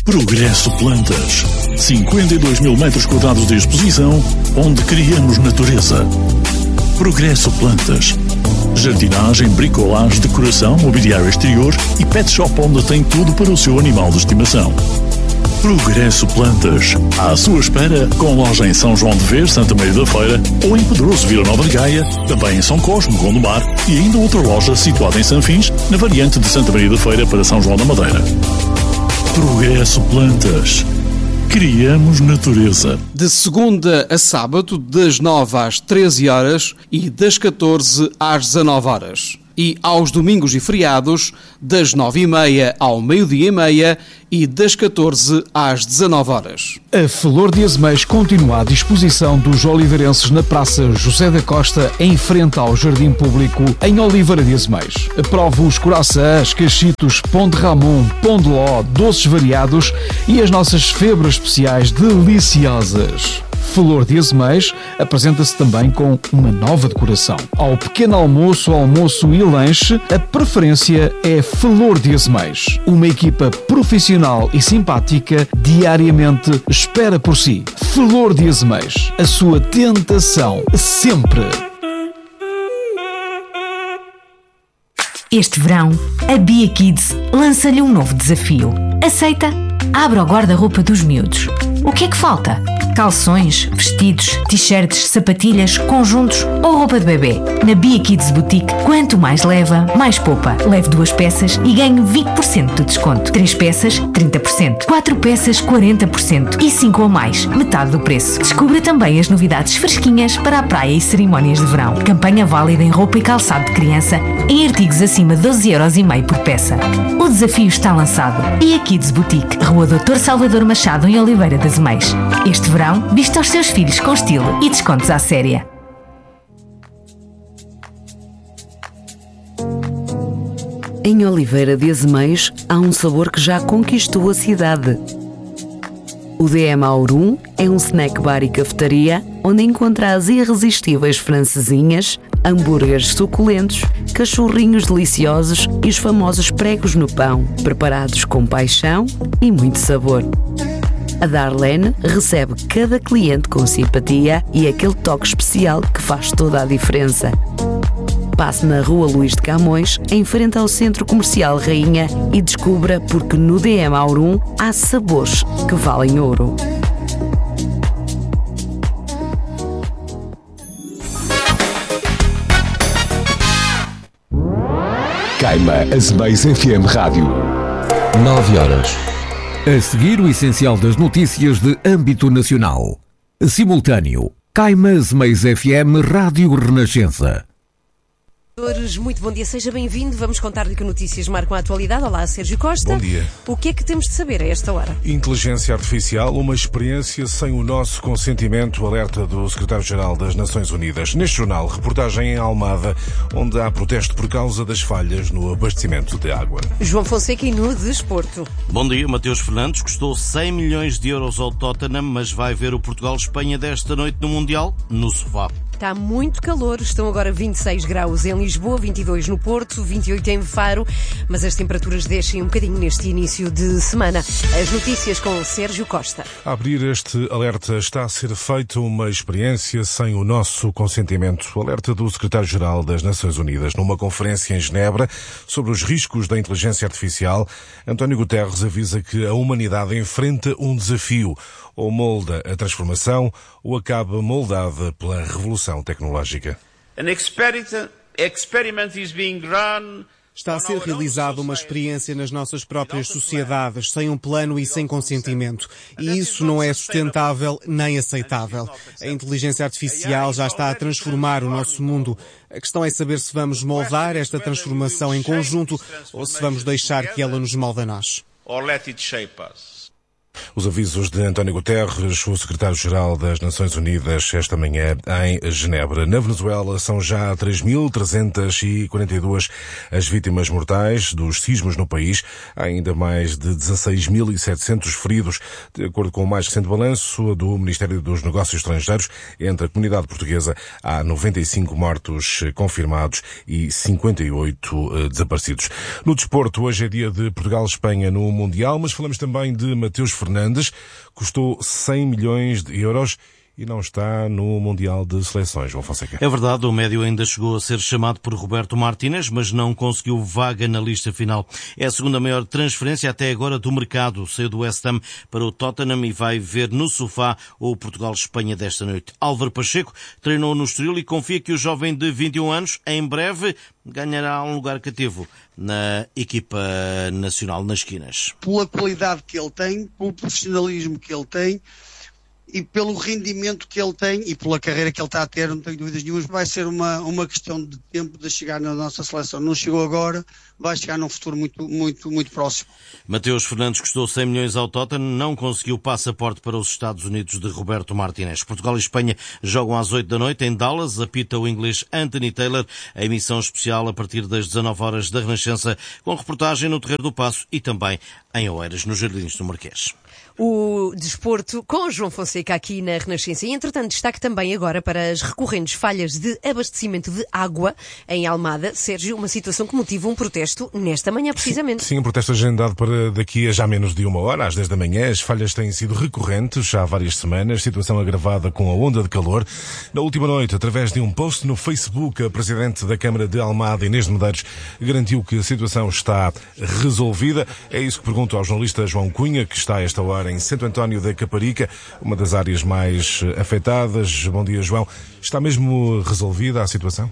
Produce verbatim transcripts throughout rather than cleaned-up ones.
Progresso Plantas. cinquenta e dois mil metros quadrados de exposição, onde criamos natureza. Progresso Plantas. Jardinagem, bricolagem, decoração, mobiliário exterior e pet shop onde tem tudo para o seu animal de estimação. Progresso Plantas. À sua espera, com loja em São João de Ver, Santa Maria da Feira, ou em Pedroso, Vila Nova de Gaia, também em São Cosme, Gondomar, e ainda outra loja situada em Sanfins, na variante de Santa Maria da Feira para São João da Madeira. Progresso Plantas. Criamos natureza. De segunda a sábado, das nove às treze horas e das catorze às dezanove horas. E aos domingos e feriados, das nove e meia ao meio-dia e meia e das catorze às dezanove horas. A Flor de Azeméis continua à disposição dos oliveirenses na Praça José da Costa, em frente ao Jardim Público, em Oliveira de Azeméis. Prove os coraçãs, cachitos, pão de Ramon, pão de ló, doces variados e as nossas febras especiais deliciosas. Flor de Azeméis apresenta-se também com uma nova decoração. Ao pequeno almoço, almoço e lanche, a preferência é Flor de Azeméis. Uma equipa profissional e simpática diariamente espera por si. Flor de Azeméis, a sua tentação sempre. Este verão, a Bia Kids lança-lhe um novo desafio. Aceita? Abra o guarda-roupa dos miúdos. O que é que falta? Calções, vestidos, t-shirts, sapatilhas, conjuntos ou roupa de bebê. Na Bia Kids Boutique, quanto mais leva, mais poupa. Leve duas peças e ganhe vinte por cento de desconto. Três peças, trinta por cento. Quatro peças, quarenta por cento. E cinco ou mais, metade do preço. Descubra também as novidades fresquinhas para a praia e cerimónias de verão. Campanha válida em roupa e calçado de criança, em artigos acima de doze euros e meio por peça. O desafio está lançado. Bia Kids Boutique, Rua doutor Salvador Machado, em Oliveira das Azeméis. Este verão, vista os seus filhos com estilo e descontos à séria. Em Oliveira de Azeméis há um sabor que já conquistou a cidade. O D M Aurum é um snack bar e cafetaria onde encontra as irresistíveis francesinhas, hambúrgueres suculentos, cachorrinhos deliciosos e os famosos pregos no pão, preparados com paixão e muito sabor. A Darlene recebe cada cliente com simpatia e aquele toque especial que faz toda a diferença. Passe na Rua Luís de Camões, em frente ao Centro Comercial Rainha, e descubra porque no D M Aurum há sabores que valem ouro. Caima Azeméis F M Rádio. nove horas. A seguir, o essencial das notícias de âmbito nacional. Simultâneo. Caima Azeméis F M Rádio Renascença. Muito bom dia, seja bem-vindo. Vamos contar-lhe que notícias marcam a atualidade. Olá, Sérgio Costa. Bom dia. O que é que temos de saber a esta hora? Inteligência artificial, uma experiência sem o nosso consentimento, alerta do secretário-geral das Nações Unidas. Neste jornal, reportagem em Almada, onde há protesto por causa das falhas no abastecimento de água. João Fonseca e no Desporto. Bom dia, Mateus Fernandes. Custou cem milhões de euros ao Tottenham, mas vai ver o Portugal-Espanha desta noite no Mundial, no sofá. Está muito calor, estão agora vinte e seis graus em Lisboa, vinte e dois no Porto, vinte e oito em Faro, mas as temperaturas descem um bocadinho neste início de semana. As notícias com Sérgio Costa. A abrir este alerta, está a ser feita uma experiência sem o nosso consentimento. Alerta do secretário-geral das Nações Unidas. Numa conferência em Genebra sobre os riscos da inteligência artificial, António Guterres avisa que a humanidade enfrenta um desafio. Ou molda a transformação, ou acaba moldada pela revolução tecnológica. Está a ser realizada uma experiência nas nossas próprias sociedades, sem um plano e sem consentimento. E isso não é sustentável nem aceitável. A inteligência artificial já está a transformar o nosso mundo. A questão é saber se vamos moldar esta transformação em conjunto ou se vamos deixar que ela nos molde a nós. Os avisos de António Guterres, o secretário-geral das Nações Unidas, esta manhã em Genebra. Na Venezuela são já três mil trezentas e quarenta e duas as vítimas mortais dos sismos no país. Há ainda mais de dezasseis mil e setecentos feridos, de acordo com o mais recente balanço do Ministério dos Negócios Estrangeiros. Entre a comunidade portuguesa há noventa e cinco mortos confirmados e cinquenta e oito desaparecidos. No desporto, hoje é dia de Portugal-Espanha no Mundial, mas falamos também de Mateus Fernandes. Custou cem milhões de euros e não está no Mundial de Seleções, João Fonseca. É verdade, o médio ainda chegou a ser chamado por Roberto Martínez, mas não conseguiu vaga na lista final. É a segunda maior transferência até agora do mercado. Saiu do West Ham para o Tottenham e vai ver no sofá o Portugal-Espanha desta noite. Álvaro Pacheco treinou no Estoril e confia que o jovem de vinte e um anos, em breve, ganhará um lugar cativo na equipa nacional nas esquinas. Pela qualidade que ele tem, pelo profissionalismo que ele tem e pelo rendimento que ele tem e pela carreira que ele está a ter, não tenho dúvidas nenhumas, vai ser uma, uma questão de tempo de chegar na nossa seleção. Não chegou agora, vai chegar num futuro muito, muito, muito próximo. Mateus Fernandes custou cem milhões ao Tottenham, não conseguiu passaporte para os Estados Unidos de Roberto Martínez. Portugal e Espanha jogam às oito da noite em Dallas, apita o inglês Anthony Taylor, a emissão especial a partir das dezanove horas da Renascença, com reportagem no Terreiro do Paço e também em Oeiras, nos Jardins do Marquês. O desporto com João Fonseca aqui na Renascença. E, entretanto, destaque também agora para as recorrentes falhas de abastecimento de água em Almada. Sérgio, uma situação que motiva um protesto nesta manhã, precisamente. Sim, sim, um protesto agendado para daqui a já menos de uma hora, às dez da manhã. As falhas têm sido recorrentes já há várias semanas, situação agravada com a onda de calor. Na última noite, através de um post no Facebook, a Presidente da Câmara de Almada, Inês de Medeiros, garantiu que a situação está resolvida. É isso que pergunto ao jornalista João Cunha, que está a esta hora em Santo António da Caparica, uma das áreas mais afetadas. Bom dia, João. Está mesmo resolvida a situação?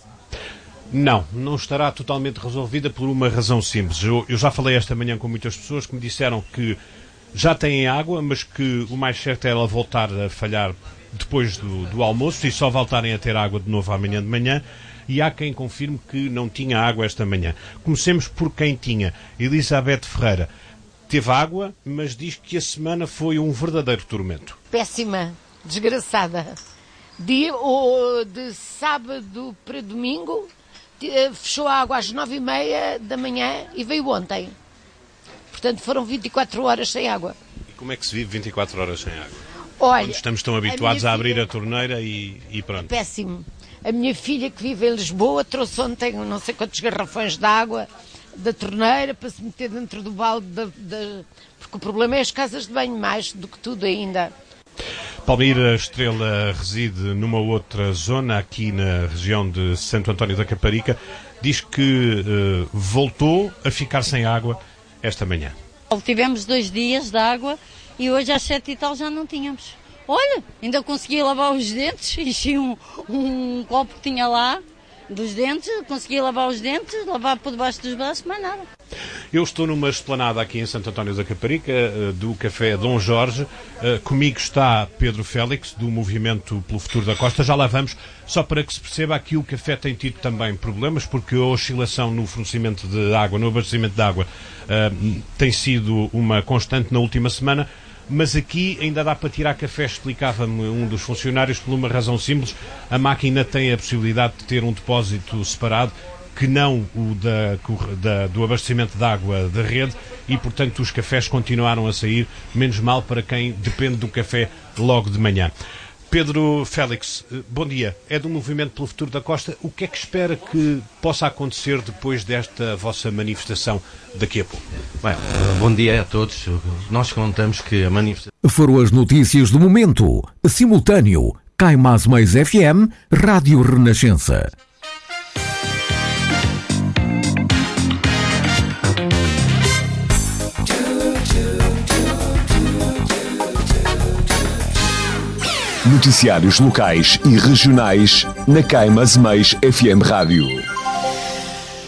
Não, não estará totalmente resolvida por uma razão simples. Eu, eu já falei esta manhã com muitas pessoas que me disseram que já têm água, mas que o mais certo é ela voltar a falhar depois do, do almoço e só voltarem a ter água de novo amanhã de manhã. E há quem confirme que não tinha água esta manhã. Comecemos por quem tinha. Elizabeth Ferreira teve água, mas diz que a semana foi um verdadeiro tormento. Péssima, desgraçada. De, o, de sábado para domingo, fechou a água às nove e meia da manhã e veio ontem. Portanto, foram vinte e quatro horas sem água. E como é que se vive vinte e quatro horas sem água? Olha, quando estamos tão habituados a, a abrir filha... a torneira e, e pronto. É péssimo. A minha filha, que vive em Lisboa, trouxe ontem não sei quantos garrafões de água da torneira para se meter dentro do balde, da, da... porque o problema é as casas de banho, mais do que tudo ainda. Palmira Estrela reside numa outra zona, aqui na região de Santo António da Caparica. Diz que uh, voltou a ficar sem água esta manhã. Tivemos dois dias de água e hoje às sete e tal já não tínhamos. Olha, ainda consegui lavar os dentes, enchi um, um copo que tinha lá dos dentes, consegui lavar os dentes, lavar por debaixo dos braços, mais nada. Eu estou numa esplanada aqui em Santo António da Caparica, do Café Dom Jorge. Comigo está Pedro Félix, do Movimento pelo Futuro da Costa. Já lá vamos, só para que se perceba, aqui o café tem tido também problemas, porque a oscilação no fornecimento de água, no abastecimento de água, tem sido uma constante na última semana. Mas aqui ainda dá para tirar café, explicava-me um dos funcionários, por uma razão simples. A máquina tem a possibilidade de ter um depósito separado, que não o da, da, do abastecimento de água da rede, e portanto os cafés continuaram a sair, menos mal para quem depende do café logo de manhã. Pedro Félix, bom dia. É do Movimento pelo Futuro da Costa. O que é que espera que possa acontecer depois desta vossa manifestação daqui a pouco? Bem, bom dia a todos. Nós contamos que a manifestação... Foram as notícias do momento. Simultâneo. Caimás Mais F M, Rádio Renascença. Noticiários locais e regionais na Caimás Mais F M Rádio.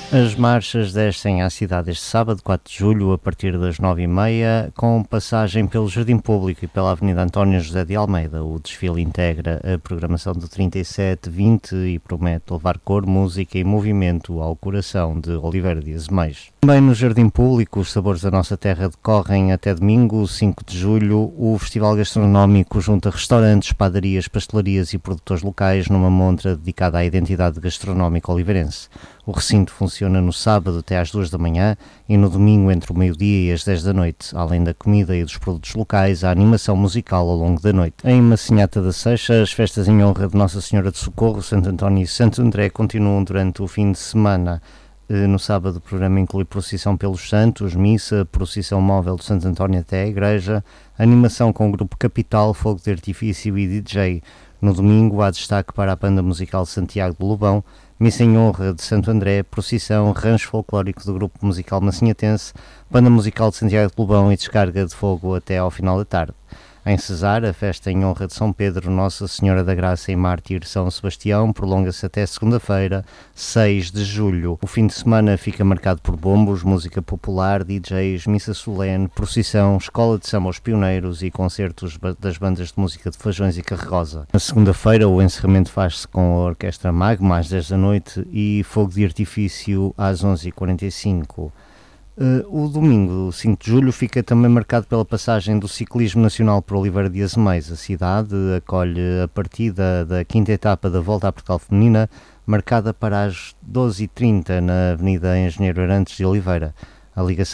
As marchas descem à cidade este sábado, quatro de julho, a partir das nove e meia, com passagem pelo Jardim Público e pela Avenida António José de Almeida. O desfile integra a programação do trinta e sete vinte e promete levar cor, música e movimento ao coração de Oliveira de Azeméis. Também no Jardim Público, os sabores da nossa terra decorrem até domingo, cinco de julho. O Festival Gastronómico junta restaurantes, padarias, pastelarias e produtores locais numa montra dedicada à identidade gastronómica oliveirense. O recinto funciona no sábado até às duas da manhã e no domingo entre o meio-dia e as dez da noite. Além da comida e dos produtos locais, há animação musical ao longo da noite. Em Massinhata da Seixa, as festas em honra de Nossa Senhora de Socorro, Santo António e Santo André continuam durante o fim de semana. No sábado o programa inclui procissão pelos santos, missa, procissão móvel do Santo António até a igreja, animação com o grupo Capital, fogo de artifício e D J. No domingo há destaque para a banda musical Santiago de Lobão, missa em honra de Santo André, procissão, rancho folclórico do grupo musical massinhatense, banda musical de Santiago de Lobão e descarga de fogo até ao final da tarde. Em Cesar, a festa em honra de São Pedro, Nossa Senhora da Graça e Mártir São Sebastião prolonga-se até segunda-feira, seis de julho. O fim de semana fica marcado por bombos, música popular, D Js, missa solene, procissão, escola de samba aos pioneiros e concertos das bandas de música de Fajões e Carregosa. Na segunda-feira, o encerramento faz-se com a Orquestra Magma às dez da noite e fogo de artifício às onze e quarenta e cinco. Uh, o domingo, cinco de julho, fica também marcado pela passagem do ciclismo nacional por Oliveira de Azeméis. A cidade acolhe a partida da quinta etapa da Volta à Portugal Feminina, marcada para as doze e trinta na Avenida Engenheiro Arantes de Oliveira. A ligação